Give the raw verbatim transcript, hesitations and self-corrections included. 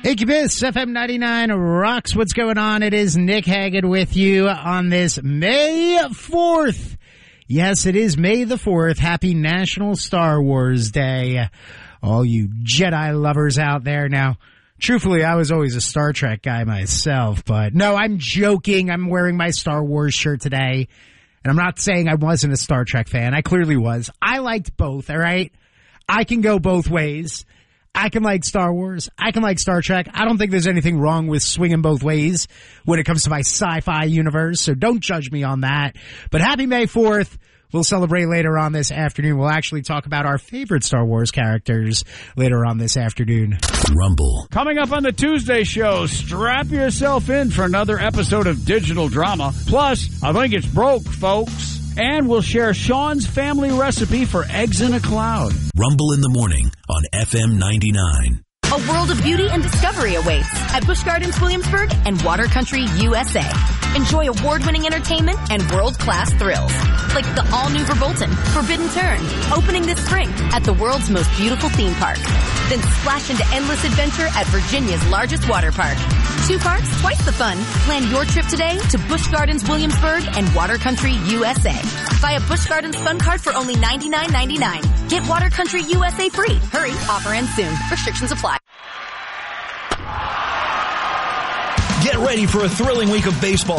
Incubus, F M ninety-nine rocks. What's going on? It is Nick Haggard with you on this May fourth. Yes, it is May the fourth. Happy National Star Wars Day. All you Jedi lovers out there. Now, truthfully, I was always a Star Trek guy myself, but no, I'm joking. I'm wearing my Star Wars shirt today, and I'm not saying I wasn't a Star Trek fan. I clearly was. I liked both, all right? I can go both ways. I can like Star Wars. I can like Star Trek. I don't think there's anything wrong with swinging both ways when it comes to my sci-fi universe, so don't judge me on that. But happy May fourth. We'll celebrate later on this afternoon. We'll actually talk about our favorite Star Wars characters later on this afternoon. Rumble. Coming up on the Tuesday show, strap yourself in for another episode of digital drama. Plus, I think it's broke, folks. And we'll share Sean's family recipe for eggs in a cloud. Rumble in the morning on F M ninety-nine. A world of beauty and discovery awaits at Busch Gardens Williamsburg and Water Country U S A. Enjoy award-winning entertainment and world-class thrills, like the all-new Verbolten, Forbidden Turn, opening this spring at the world's most beautiful theme park. Then splash into endless adventure at Virginia's largest water park. Two parks, twice the fun. Plan your trip today to Busch Gardens Williamsburg and Water Country U S A. Buy a Busch Gardens Fun Card for only ninety-nine ninety-nine. Get Water Country U S A free. Hurry, offer ends soon. Restrictions apply. Get ready for a thrilling week of baseball.